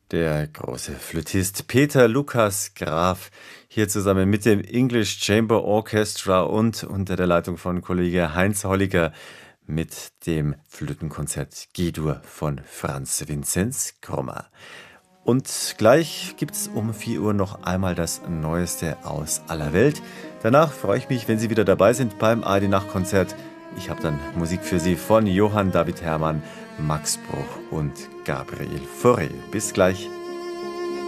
Der große Flötist Peter Lukas Graf hier zusammen mit dem English Chamber Orchestra und unter der Leitung von Kollege Heinz Holliger mit dem Flötenkonzert G-Dur von Franz Vinzenz Krommer. Und gleich gibt es um 4 Uhr noch einmal das Neueste aus aller Welt. Danach freue ich mich, wenn Sie wieder dabei sind beim ARD Nachtkonzert. Ich habe dann Musik für Sie von Johann David Herrmann, Max Bruch und Gabriel Fauré. Bis gleich.